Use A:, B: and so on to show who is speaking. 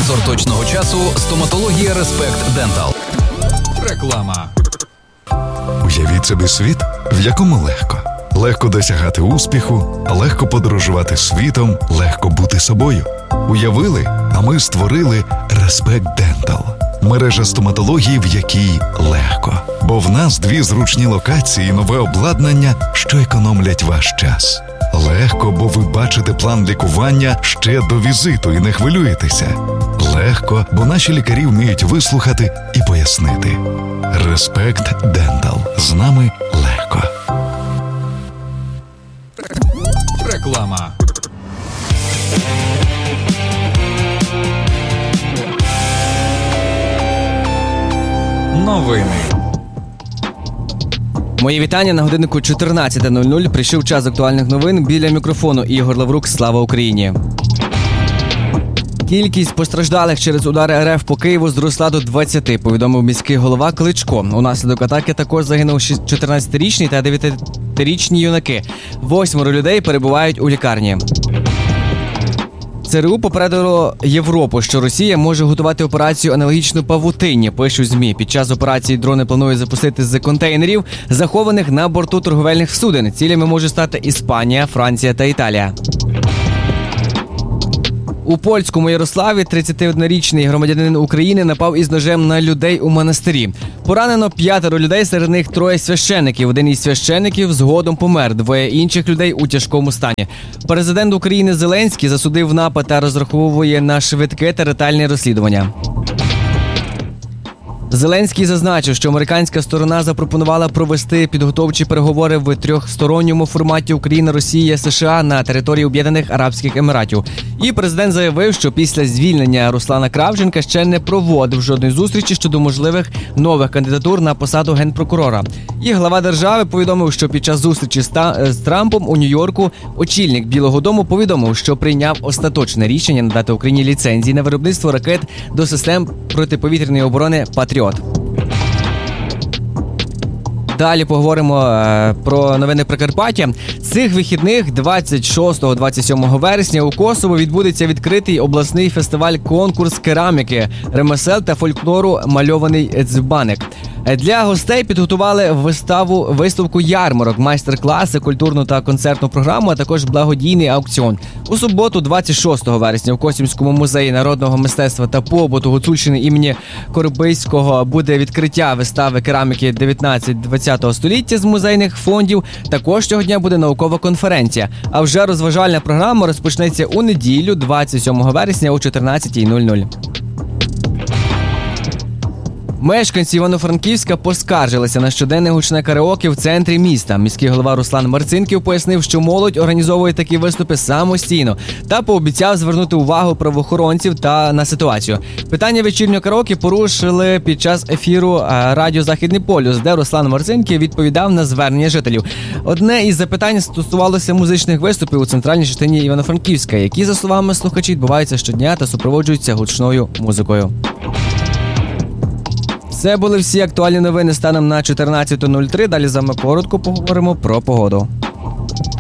A: Спонсор точного часу – стоматологія Респект Дентал.
B: Реклама.
C: Уявіть собі світ, в якому легко. Легко досягати успіху, легко подорожувати світом, легко бути собою. Уявили, а ми створили Респект Дентал. Мережа стоматології, в якій легко. Бо в нас 2 зручні локації і нове обладнання, що економлять ваш час. Легко, бо ви бачите план лікування ще до візиту і не хвилюєтеся. Легко, бо наші лікарі вміють вислухати і пояснити. Респект Дентал. З нами легко.
B: Реклама. Новини.
D: Мої вітання. На годиннику 14:00 прийшов час актуальних новин. Біля мікрофону Ігор Лаврук. Слава Україні! Кількість постраждалих через удари РФ по Києву зросла до 20, повідомив міський голова Кличко. Унаслідок атаки також загинув 14-річний та 9-річні юнаки. 8 людей перебувають у лікарні. ЦРУ попередило Європу, що Росія може готувати операцію аналогічну павутинні, пишуть ЗМІ. Під час операції дрони планують запустити з контейнерів, захованих на борту торговельних суден. Цілями може стати Іспанія, Франція та Італія. У польському Ярославі 31-річний громадянин України напав із ножем на людей у монастирі. Поранено 5 людей, серед них 3 священиків. Один із священиків згодом помер, 2 інших людей у тяжкому стані. Президент України Зеленський засудив напад та розраховує на швидке та ретельне розслідування. Зеленський зазначив, що американська сторона запропонувала провести підготовчі переговори в 3-сторонньому форматі Україна, Росія, США на території Об'єднаних Арабських Еміратів. І президент заявив, що після звільнення Руслана Кравченка ще не проводив жодної зустрічі щодо можливих нових кандидатур на посаду генпрокурора. І глава держави повідомив, що під час зустрічі з Трампом у Нью-Йорку очільник Білого дому повідомив, що прийняв остаточне рішення надати Україні ліцензії на виробництво ракет до систем протиповітряної оборони «Патріот». Далі поговоримо про новини Прикарпаття. Цих вихідних 26-27 вересня у Косово відбудеться відкритий обласний фестиваль-конкурс кераміки, ремесел та фольклору «Мальований дзбаник». Для гостей підготували виставку ярмарок, майстер-класи, культурну та концертну програму, а також благодійний аукціон. У суботу, 26 вересня, в Косівському музеї народного мистецтва та побуту Гуцульщини імені Коробийського буде відкриття вистави кераміки 19-20 століття з музейних фондів. Також цього дня буде наукова конференція. А вже розважальна програма розпочнеться у неділю, 27 вересня о 14:00. Мешканці Івано-Франківська поскаржилися на щоденне гучне караоке в центрі міста. Міський голова Руслан Марцинків пояснив, що молодь організовує такі виступи самостійно та пообіцяв звернути увагу правоохоронців та на ситуацію. Питання вечірнього караоке порушили під час ефіру радіо «Західний полюс», де Руслан Марцинків відповідав на звернення жителів. Одне із запитань стосувалося музичних виступів у центральній частині Івано-Франківська, які, за словами слухачів, відбуваються щодня та супроводжуються гучною музикою. Це були всі актуальні новини станом на 14:03. Далі з вами коротко поговоримо про погоду.